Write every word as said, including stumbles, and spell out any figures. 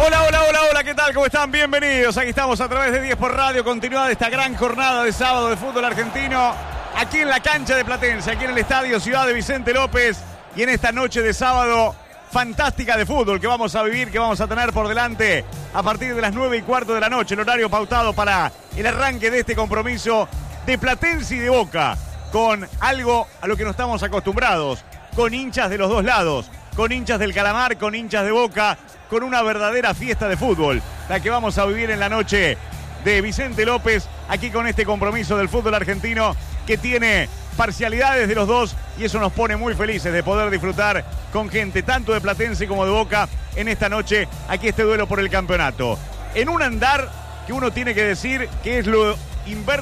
Hola, hola, hola, hola, ¿qué tal? ¿Cómo están? Bienvenidos. Aquí estamos a través de diez por Radio, continuada esta gran jornada de sábado de fútbol argentino, aquí en la cancha de Platense, aquí en el estadio Ciudad de Vicente López, y en esta noche de sábado fantástica de fútbol que vamos a vivir, que vamos a tener por delante a partir de las nueve y cuarto de la noche, el horario pautado para el arranque de este compromiso de Platense y de Boca, con algo a lo que no estamos acostumbrados, con hinchas de los dos lados, con hinchas del Calamar, con hinchas de Boca, con una verdadera fiesta de fútbol, la que vamos a vivir en la noche de Vicente López, aquí con este compromiso del fútbol argentino que tiene parcialidades de los dos, y eso nos pone muy felices de poder disfrutar con gente tanto de Platense como de Boca en esta noche, aquí este duelo por el campeonato. En un andar que uno tiene que decir que es lo inverso